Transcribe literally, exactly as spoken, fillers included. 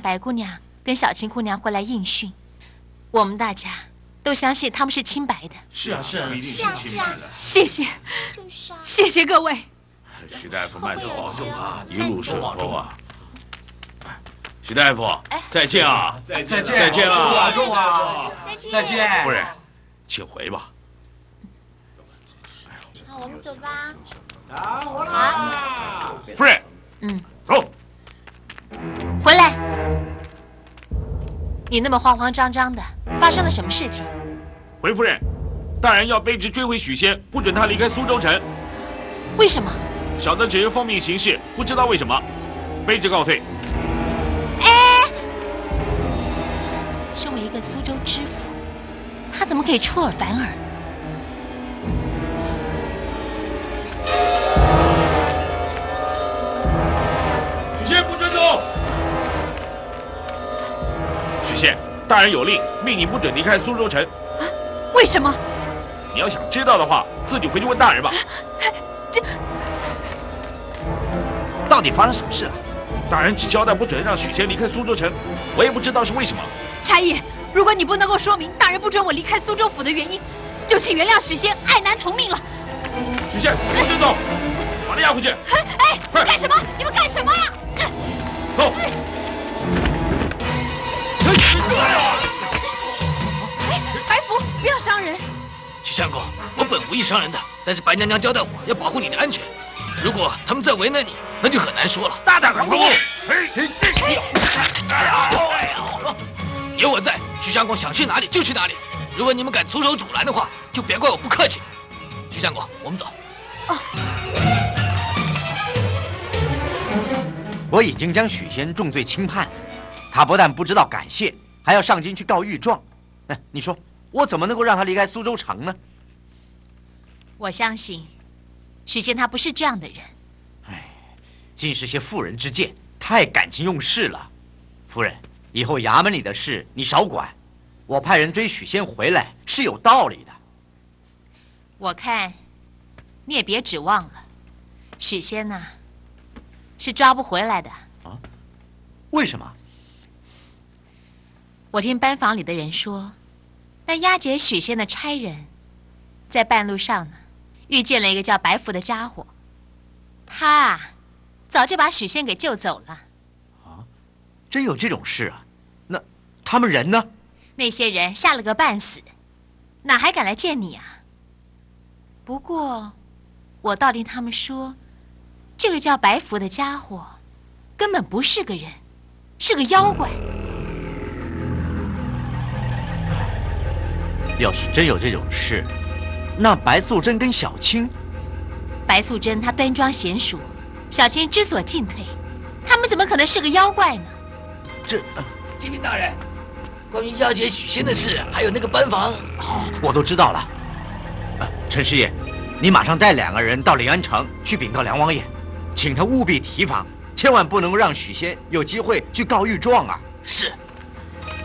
白姑娘跟小青姑娘回来应讯，我们大家都相信他们是清白的。 是啊，是啊，一定是清白的。 谢谢， 就是啊， 谢谢各位。 徐大夫慢走啊，一路顺风啊。徐大夫，再见啊！ 再见， 再见啊！ 保重啊！ 再见。 再见， 夫人，请回吧。 好，我们走吧。 好， 夫人， 嗯， 走。 回来！你那么慌慌张张的，发生了什么事情？ 回夫人，大人要卑职追回许仙，不准他离开苏州城。 为什么？ 小的只是奉命行事，不知道为什么，卑职告退。 哎，身为一个苏州知府，他怎么可以出尔反尔？ 许仙不准走！许仙，大人有令，命你不准离开苏州城。 啊？为什么？ 你要想知道的话，自己回去问大人吧。 这到底发生什么事了？ 大人只交代不准让许仙离开苏州城，我也不知道是为什么。 差役，如果你不能够说明大人不准我离开苏州府的原因，就请原谅许仙爱男从命了。 许仙，不准走，把他押回去。 哎哎， 快干什么？你们干什么呀？ 走。 哎，白福，不要伤人。 许相公，我本无意伤人的，但是白娘娘交代我要保护你的安全。如果他们再为难你，那就很难说了。 大胆狂徒！ 有我在，徐相公想去哪里就去哪里。如果你们敢出手阻拦的话，就别怪我不客气。徐相公，我们走。 哦。 我已经将许仙重罪轻判，他不但不知道感谢，还要上京去告御状。哎，你说我怎么能够让他离开苏州城呢？ 我相信，许仙他不是这样的人。 哎，尽是些妇人之见，太感情用事了。夫人，以后衙门里的事你少管，我派人追许仙回来是有道理的。 我看你也别指望了，许仙呐、啊，是抓不回来的。 啊？为什么？ 我听班房里的人说，那押解许仙的差人，在半路上呢，遇见了一个叫白福的家伙，他啊，早就把许仙给救走了。 啊，真有这种事啊？那他们人呢？ 那些人吓了个半死，哪还敢来见你啊？不过，我倒听他们说，这个叫白福的家伙，根本不是个人，是个妖怪。 要是真有这种事，那白素贞跟小青， 白素贞她端庄娴熟，小青知所进退，他们怎么可能是个妖怪呢？ 这， 启禀大人，关于押解许仙的事，还有那个班房， 好，我都知道了。啊，陈师爷，你马上带两个人到临安城去禀告梁王爷，请他务必提防，千万不能让许仙有机会去告御状啊！ 是。